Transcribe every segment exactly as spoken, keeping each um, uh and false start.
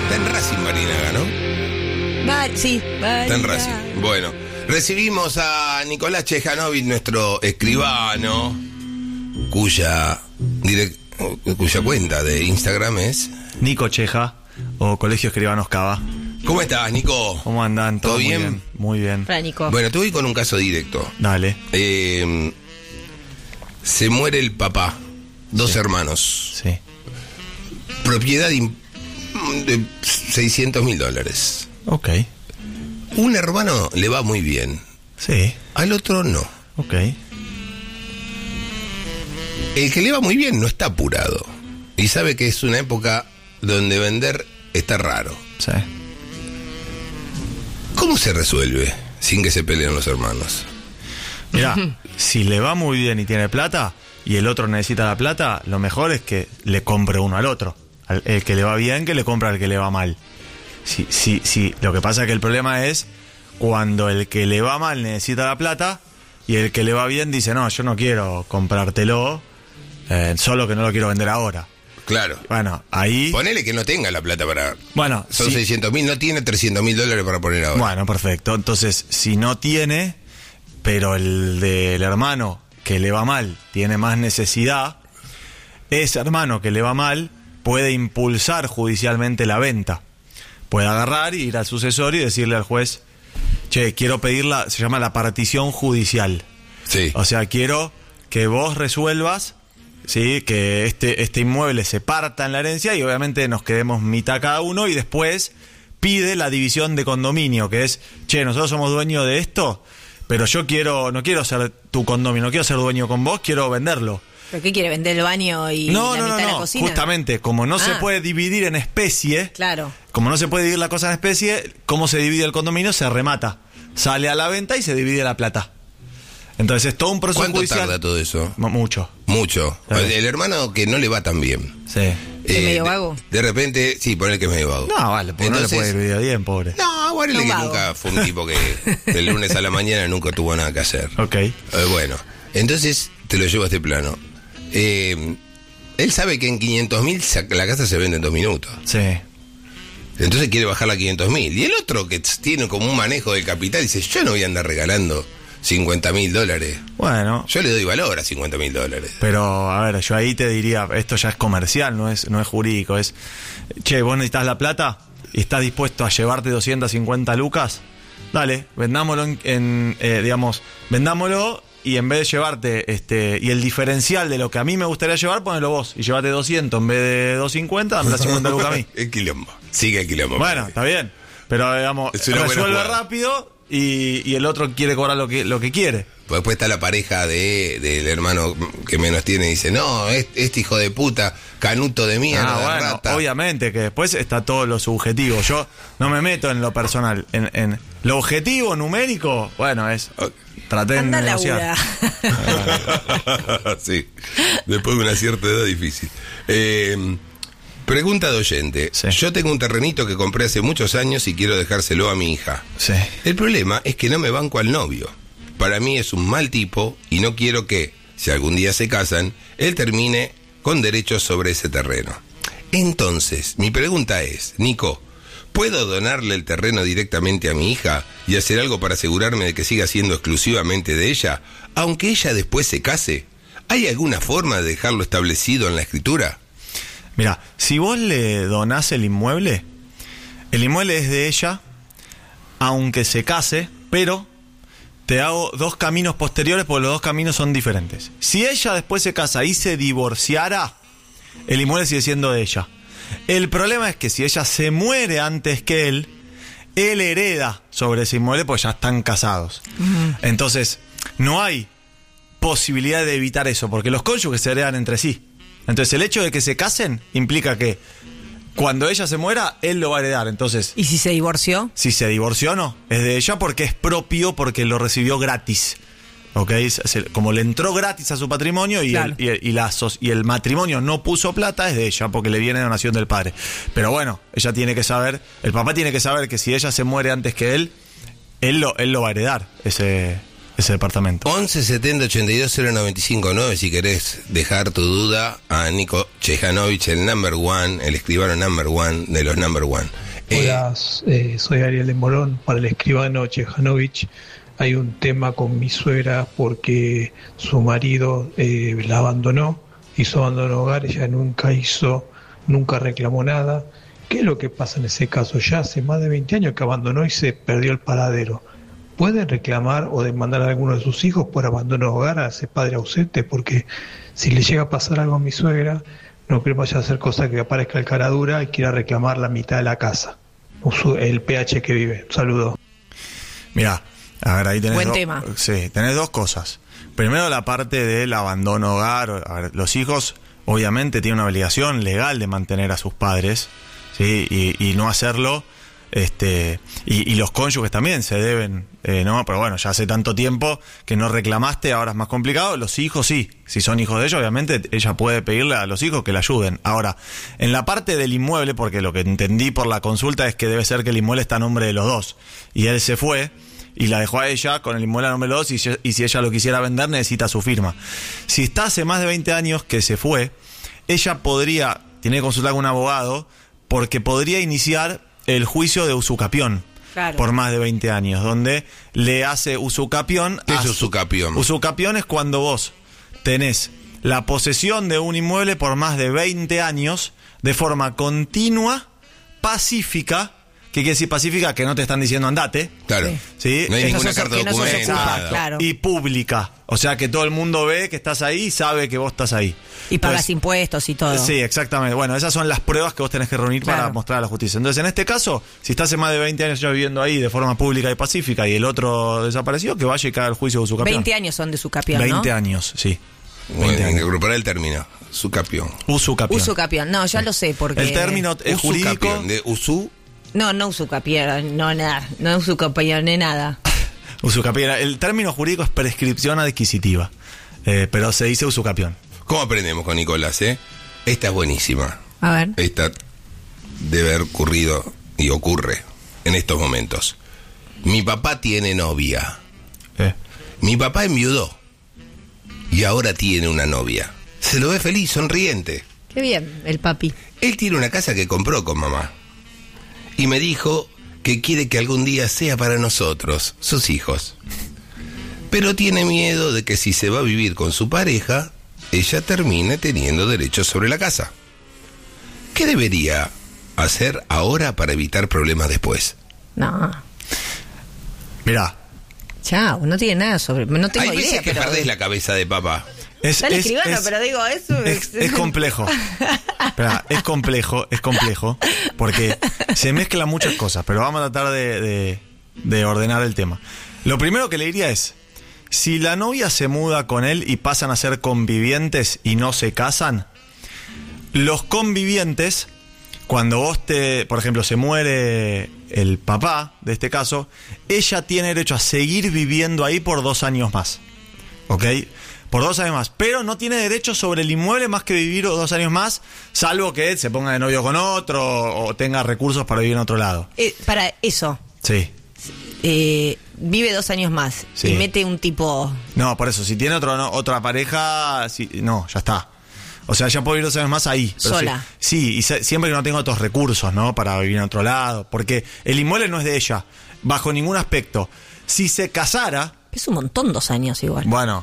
Está en Racing Barinaga, ¿no? Bar- sí, Barinaga. Está en Racing. Bueno, recibimos a Nicolás Chejanovic, nuestro escribano, cuya, direct, cuya cuenta de Instagram es... Nico Cheja, o Colegio Escribanos Cava. ¿Cómo estás, Nico? ¿Cómo andan? ¿Todo muy bien? bien? Muy bien. Hola, Nico. Bueno, te voy con un caso directo. Dale. Eh, se muere el papá, dos Sí. hermanos. Sí. Propiedad de, de seiscientos mil dólares. Ok. Un hermano le va muy bien, Sí. al otro no. Ok. El que le va muy bien no está apurado y sabe que es una época donde vender está raro. Sí. ¿Cómo se resuelve sin que se peleen los hermanos? Mirá, si le va muy bien y tiene plata y el otro necesita la plata, lo mejor es que le compre uno al otro. Al- El que le va bien, que le compra al que le va mal. Sí, sí, sí. Lo que pasa es que el problema es cuando el que le va mal necesita la plata y el que le va bien dice, no, yo no quiero comprártelo, eh, solo que no lo quiero vender ahora. Claro. Bueno, ahí... Ponele que no tenga la plata para... Bueno, Son sí. seiscientos mil, no tiene trescientos mil dólares para poner ahora. Bueno, perfecto. Entonces, si no tiene, pero el del hermano que le va mal tiene más necesidad, ese hermano que le va mal puede impulsar judicialmente la venta. Puede agarrar, ir al sucesor y decirle al juez, che, quiero pedir la, se llama la partición judicial. Sí. O sea, quiero que vos resuelvas, ¿sí?, que este, este inmueble se parta en la herencia y obviamente nos quedemos mitad cada uno y después pide la división de condominio, que es, che, nosotros somos dueños de esto, pero yo quiero, no quiero ser tu condominio, no quiero ser dueño con vos, quiero venderlo. ¿Pero qué quiere? ¿Vender el baño y No, la no, mitad no, de la no, cocina? justamente, como no se Ah. puede dividir en especie, Claro. como no se puede dividir la cosa en especie, cómo se divide el condominio, se remata, sale a la venta y se divide la plata. Entonces es todo un proceso ¿Cuánto judicial. tarda todo eso? M- Mucho. Mucho. Claro. El hermano que no le va tan bien. Sí. ¿Es medio de- vago? De, repente, sí, ponele que es medio vago. No, vale, porque Entonces- no le puede ir bien, pobre. No, guárdele Un que vago. nunca fue un tipo que del lunes a la mañana nunca tuvo nada que hacer. Ok. Eh, bueno, entonces te lo llevo a este plano. Eh, él sabe que en quinientos mil la casa se vende en dos minutos. Sí. Entonces quiere bajarla a quinientos mil. Y el otro que tiene como un manejo del capital dice, yo no voy a andar regalando cincuenta mil dólares. Bueno, Yo le doy valor a cincuenta mil dólares. pero a ver, yo ahí te diría, esto ya es comercial, no es, no es jurídico, es, che, vos necesitas la plata y estás dispuesto a llevarte doscientas cincuenta lucas, dale, vendámoslo en, en, eh, digamos, vendámoslo y en vez de llevarte, este, y el diferencial de lo que a mí me gustaría llevar, ponelo vos y llévate doscientos en vez de doscientos cincuenta, dame las cincuenta lucas a mí. El quilombo. Sigue el quilombo. Bueno, está bien, pero digamos, Es una buena resuelve jugada. rápido y, y el otro quiere cobrar lo que, lo que quiere. Pues después está la pareja de del hermano que menos tiene y dice, no, este, este hijo de puta, canuto de mierda, Ah, bueno, rata. obviamente que después está todo lo subjetivo. Yo no me meto en lo personal. En, en lo objetivo, numérico, bueno, es traté de Anda a negociar. laburar. Sí, después de una cierta edad difícil. Eh, pregunta de oyente. Sí. Yo tengo un terrenito que compré hace muchos años y quiero dejárselo a mi hija. Sí. El problema es que no me banco al novio. Para mí es un mal tipo y no quiero que, si algún día se casan, él termine con derechos sobre ese terreno. Entonces, mi pregunta es, Nico, ¿puedo donarle el terreno directamente a mi hija y hacer algo para asegurarme de que siga siendo exclusivamente de ella, aunque ella después se case? ¿Hay alguna forma de dejarlo establecido en la escritura? Mira, si vos le donás el inmueble, el inmueble es de ella, aunque se case, pero te hago dos caminos posteriores porque los dos caminos son diferentes. Si ella después se casa y se divorciara, el inmueble sigue siendo de ella. El problema es que si ella se muere antes que él, él hereda sobre ese inmueble porque ya están casados. Uh-huh. Entonces, no hay posibilidad de evitar eso porque los cónyuges se heredan entre sí. Entonces, el hecho de que se casen implica que cuando ella se muera, él lo va a heredar. Entonces, ¿y si se divorció? Si se divorció, no. Es de ella porque es propio, porque lo recibió gratis. ¿Ok? Se- Como le entró gratis a su patrimonio y, Claro. el, y, el, y, la so- y el matrimonio no puso plata, es de ella porque le viene de donación del padre. Pero bueno, ella tiene que saber, el papá tiene que saber que si ella se muere antes que él, él lo, él lo va a heredar, ese, ese departamento. once setenta ochenta y dos cero noventa y cinco nueve si querés dejar tu duda a Nico Chejanovich, el number one, el escribano number one de los number one. Hola, eh, soy Ariel de Morón. Para el escribano Chejanovich, hay un tema con mi suegra porque su marido eh, la abandonó, hizo abandono hogar, ella nunca hizo, nunca reclamó nada. ¿Qué es lo que pasa en ese caso? Ya hace más de veinte años que abandonó y se perdió el paradero. ¿Puede reclamar o demandar a alguno de sus hijos por abandono hogar a ese padre ausente? Porque si le llega a pasar algo a mi suegra, no creo que vaya a hacer cosa que aparezca el cara dura y quiera reclamar la mitad de la casa, el P H que vive. Un saludo. Mirá, a ver, ahí tenés, Buen do- tema. sí, tenés dos cosas. Primero, la parte del abandono hogar. A ver, los hijos, obviamente, tienen una obligación legal de mantener a sus padres, ¿sí? Y, y no hacerlo. Este, y, y los cónyuges también se deben, eh, ¿no? Pero bueno, ya hace tanto tiempo que no reclamaste, ahora es más complicado. Los hijos sí, si son hijos de ellos, obviamente ella puede pedirle a los hijos que la ayuden. Ahora, en la parte del inmueble, porque lo que entendí por la consulta es que debe ser que el inmueble está a nombre de los dos, y él se fue y la dejó a ella con el inmueble a nombre de los dos, y, si- y si ella lo quisiera vender necesita su firma. Si está hace más de veinte años que se fue, ella podría, tiene que consultar con un abogado, porque podría iniciar el juicio de usucapión. Claro. Por más de veinte años, donde le hace usucapión. ¿Qué a es su- usucapión? Usucapión es cuando vos tenés la posesión de un inmueble por más de veinte años de forma continua, pacífica. ¿Qué quiere decir pacífica? Que no te están diciendo andate. Claro. Sí. No hay Eso ninguna sos- carta de que no sos documento. ocupado, nada. claro. Y pública. O sea que todo el mundo ve que estás ahí y sabe que vos estás ahí. Y pagas Entonces, impuestos y todo. Sí, exactamente. Bueno, esas son las pruebas que vos tenés que reunir para Claro. mostrar a la justicia. Entonces, en este caso, si estás hace más de veinte años ya viviendo ahí de forma pública y pacífica y el otro desapareció, que vaya y caiga al juicio de usucapión. veinte años son de su capión, ¿no? veinte años, sí. Bueno, veinte hay que años. recuperar el término. Usucapión. Usucapión. Usucapión. No, ya lo sé, porque... El término es jurídico. Usucapión. De usu. No, no usucapión, no nada. No usucapión, ni nada. Usucapión. El término jurídico es prescripción adquisitiva, eh, pero se dice usucapión. ¿Cómo aprendemos con Nicolás, eh? Esta es buenísima. A ver. Esta debe haber ocurrido y ocurre en estos momentos. Mi papá tiene novia. Eh. Mi papá enviudó y ahora tiene una novia. Se lo ve feliz, sonriente. Qué bien, el papi. Él tiene una casa que compró con mamá. Y me dijo que quiere que algún día sea para nosotros, sus hijos. Pero tiene miedo de que si se va a vivir con su pareja, ella termine teniendo derechos sobre la casa. ¿Qué debería hacer ahora para evitar problemas después? No. Mirá, Chao, no tiene nada sobre... No tengo Hay veces idea, que pero... perdés la cabeza de papá. es, Dale, es- escribano, es- pero digo, eso Es, es complejo. Esperá, es complejo, es complejo, porque se mezclan muchas cosas, pero vamos a tratar de, de- de ordenar el tema. Lo primero que le diría es, si la novia se muda con él y pasan a ser convivientes y no se casan, los convivientes, cuando vos te, por ejemplo, se muere el papá de este caso, ella tiene derecho a seguir viviendo ahí por dos años más. ¿Ok? Por dos años más. Pero no tiene derecho sobre el inmueble más que vivir dos años más, salvo que se ponga de novio con otro o tenga recursos para vivir en otro lado. Eh, para eso, Sí. eh, vive dos años más Sí. y mete un tipo... No, por eso, si tiene otro, no, otra pareja, si, no, ya está. O sea, ya puedo vivir dos años más ahí. Pero Sola. Sí, sí, y se- siempre que no tenga otros recursos, ¿no? Para vivir en otro lado. Porque el inmueble no es de ella, bajo ningún aspecto. Si se casara, Es un montón dos años igual. bueno,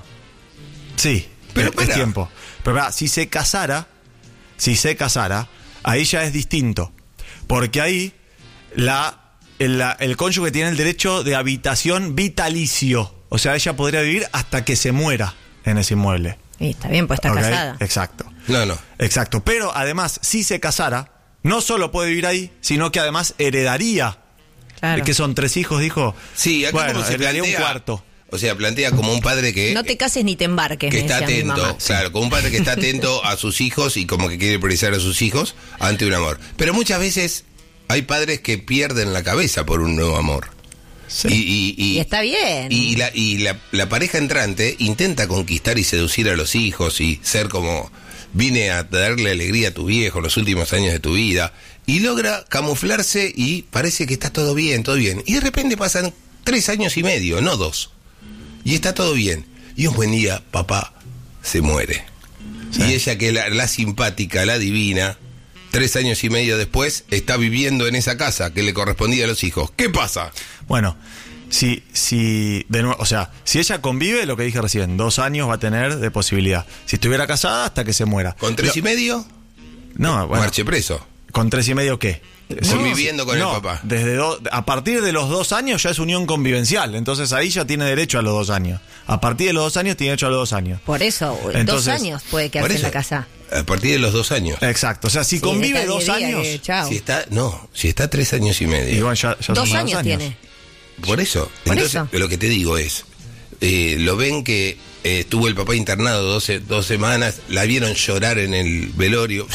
sí, Pero es, es pará. tiempo. Pero pará, si se casara, si se casara, ahí ya es distinto. Porque ahí la, el, la- el cónyuge tiene el derecho de habitación vitalicio. O sea, ella podría vivir hasta que se muera en ese inmueble. Y está bien, pues está ¿Ok? casada. Exacto. No, no. Exacto. Pero además, si se casara, no solo puede vivir ahí, sino que además heredaría. Claro. Que son tres hijos, dijo. Sí, acá bueno, como se heredaría plantea, un cuarto. O sea, plantea como un padre que... No te cases ni te embarques, que me está decía mi atento, mamá. claro, como un padre que está atento a sus hijos y como que quiere priorizar a sus hijos ante un amor. Pero muchas veces hay padres que pierden la cabeza por un nuevo amor. Sí. Y, y- y- Y está bien. Y, la, y la, la pareja entrante intenta conquistar y seducir a los hijos y ser como, vine a darle alegría a tu viejo los últimos años de tu vida, y logra camuflarse y parece que está todo bien, todo bien. Y de repente pasan tres años y medio, no dos. Y está todo bien. Y un buen día, papá se muere. Sí. Y ella, que es la, la simpática, la divina, tres años y medio después, está viviendo en esa casa que le correspondía a los hijos. ¿Qué pasa? Bueno, si, si de nuevo, o sea, si ella convive, lo que dije recién, dos años va a tener de posibilidad. Si estuviera casada, hasta que se muera. ¿Con tres lo, y medio? No, bueno. Marche preso. ¿Con tres y medio qué? Conviviendo no, con no, el papá. Desde do, a partir de los dos años ya es unión convivencial. Entonces ahí ya tiene derecho a los dos años. A partir de los dos años tiene derecho a los dos años. Por eso, Entonces, dos años puede quedarse eso, en la casa. A partir de los dos años. Exacto. O sea, si sí, convive dos años. Que, chao. Si está, no, si está tres años y medio. Igual ya, ya dos son años, dos años tiene. Por eso. Por Entonces, eso. lo que te digo es, eh, lo ven que eh, estuvo el papá internado doce, dos semanas, la vieron llorar en el velorio.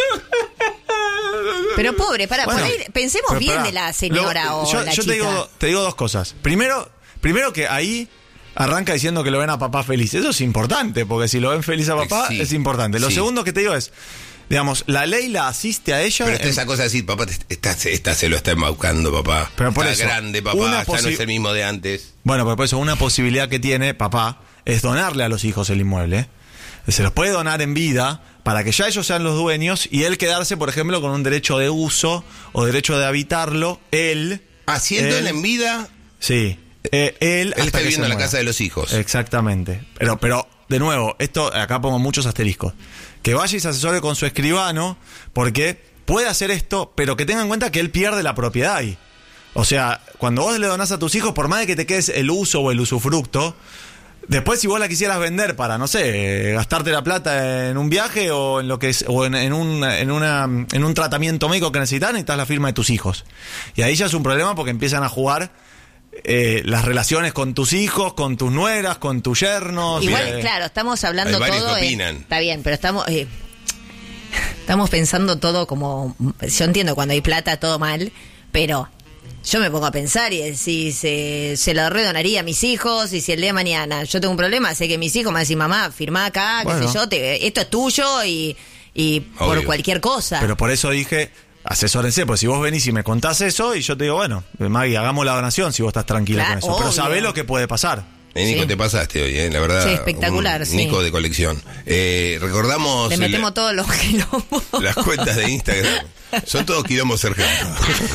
Pero pobre, para, Bueno, por ahí pensemos pero bien pará, de la señora lo, o yo, la yo chica. te digo, te digo dos cosas. Primero, primero que ahí arranca diciendo que lo ven a papá feliz. Eso es importante, porque si lo ven feliz a papá, sí, es importante. Lo sí. segundo que te digo es, digamos, la ley la asiste a ella. Pero está en, esa cosa de decir, papá, te, esta, esta se lo está embaucando, papá. Pero por está eso, grande, papá, una ya no posi- es el mismo de antes. Bueno, pero por eso una posibilidad que tiene papá es donarle a los hijos el inmueble. Se los puede donar en vida para que ya ellos sean los dueños y él quedarse, por ejemplo, con un derecho de uso o derecho de habitarlo, él... Haciendo él, en vida... Sí, eh, él... Él hasta está que viviendo se en la muera. casa de los hijos. Exactamente. Pero, pero de nuevo, esto acá pongo muchos asteriscos. Que vaya y se asesore con su escribano, porque puede hacer esto, pero que tenga en cuenta que él pierde la propiedad ahí. O sea, cuando vos le donás a tus hijos, por más de que te quedes el uso o el usufructo, después si vos la quisieras vender para, no sé, gastarte la plata en un viaje o en lo que es, o en, en un en una en un tratamiento médico que necesitas, necesitas la firma de tus hijos. Y ahí ya es un problema porque empiezan a jugar eh, las relaciones con tus hijos, con tus nueras, con tus yernos. Igual, eh, claro, estamos hablando Hay varios todo. que eh, opinan. está bien, pero estamos eh, estamos pensando todo como. Yo entiendo cuando hay plata, todo mal, pero yo me pongo a pensar y decir, se, se lo redonaría a mis hijos, y si el día de mañana yo tengo un problema, sé que mis hijos me dicen, mamá, firmá acá, Bueno. qué sé yo, te, esto es tuyo y, y por Obvio. cualquier cosa. Pero por eso dije, asesórense, porque si vos venís y me contás eso y yo te digo, bueno, Maggie, hagamos la donación si vos estás tranquila Claro, con eso. Pero obvio. sabés lo que puede pasar. Eh, Nico, Sí. te pasaste hoy, eh, la verdad. Sí, espectacular, un sí. Nico de colección. Eh, recordamos Le metemos la- todos los quilombos. las cuentas de Instagram. Son todos quilombos sargentos.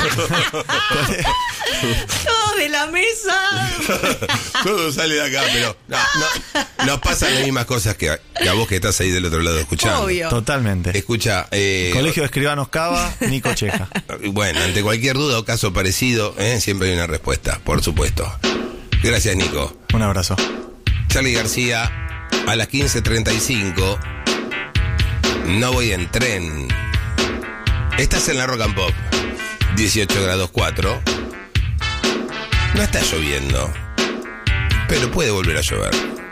Todo de la mesa. Todo sale de acá, pero no, no, nos pasan las mismas cosas que a, que a vos que estás ahí del otro lado escuchando. Obvio. Totalmente. Escucha, eh, Colegio de Escribanos Cava, Nico Cheja. bueno, ante cualquier duda o caso parecido, eh, siempre hay una respuesta, por supuesto. Gracias, Nico. Un abrazo. Charly García, a las quince treinta y cinco. No voy en tren. Estás en la Rock and Pop. dieciocho grados cuatro. No está lloviendo, pero puede volver a llover.